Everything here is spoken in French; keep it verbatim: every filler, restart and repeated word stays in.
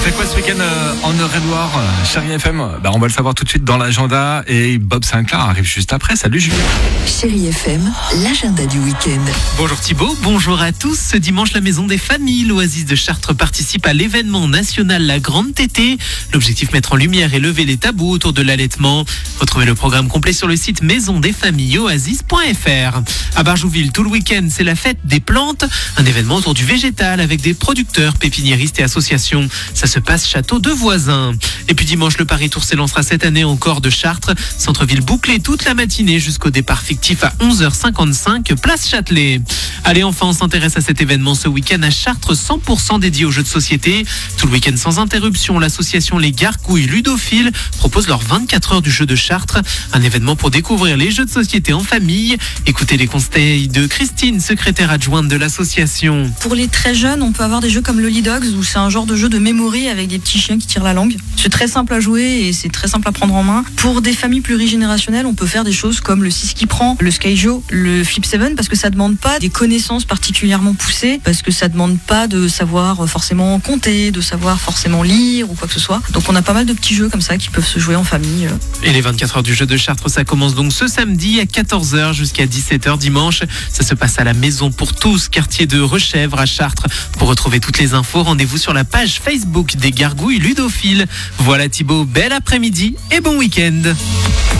fait quoi ce week-end euh, en Eure-et-Loire, euh, Chérie F M? Bah, on va le savoir tout de suite dans l'agenda et Bob Sinclair arrive juste après. Salut Julien. Chérie F M, l'agenda du week-end. Bonjour Thibaut, bonjour à tous. Ce dimanche, la Maison des Familles, l'Oasis de Chartres participe à l'événement national La Grande Tétée. L'objectif, mettre en lumière et lever les tabous autour de l'allaitement. Retrouvez le programme complet sur le site maison des familles oasis point f r. À Barjouville, tout le week-end, c'est la fête des plantes. Un événement autour du végétal avec des producteurs, pépiniéristes et associations. Ça se passe château de Voisins. Et puis dimanche, le Paris Tour s'élancera cette année encore de Chartres. Centre-ville bouclé toute la matinée jusqu'au départ fictif à onze heures cinquante-cinq, place Châtelet. Allez, enfin, on s'intéresse à cet événement ce week-end à Chartres, cent pour cent dédié aux jeux de société. Tout le week-end sans interruption, l'association Les Gargouilles Ludophiles propose leurs vingt-quatre heures du jeu de Chartres. Un événement pour découvrir les jeux de société en famille. Écoutez les conseils de Christine, secrétaire adjointe de l'association. Pour les très jeunes, on peut avoir des jeux comme Lolly Dogs, où c'est un genre de jeu de memory avec des petits chiens qui tirent la langue. C'est très simple à jouer et c'est très simple à prendre en main. Pour des familles plurigénérationnelles, on peut faire des choses comme le six qui prend, le Skyjo, le Flip sept, parce que ça demande pas des connaissances particulièrement poussées, parce que ça demande pas de savoir forcément compter, de savoir forcément lire ou quoi que ce soit. Donc on a pas mal de petits jeux comme ça qui peuvent se jouer en famille. Et les vingt-quatre heures du jeu de Chartres, ça commence donc ce samedi à quatorze heures jusqu'à dix-sept heures dimanche. Ça se passe à la Maison pour tous, quartier de Rechèvre à Chartres. Pour retrouver toutes les infos, rendez-vous sur la page Facebook des Gargouilles Ludophiles. Voilà Thibaut, bel après-midi et bon week-end.